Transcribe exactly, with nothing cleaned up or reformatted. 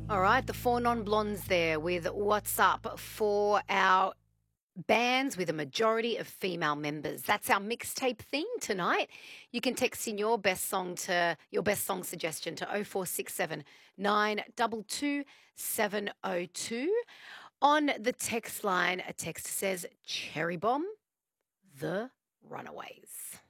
All right, the four non-blondes there with What's Up for our bands with a majority of female members. That's our mixtape theme tonight. You can text in your best song to your best song suggestion to oh four six seven, nine two two, seven oh two. On the text line, a text says Cherry Bomb, The Runaways.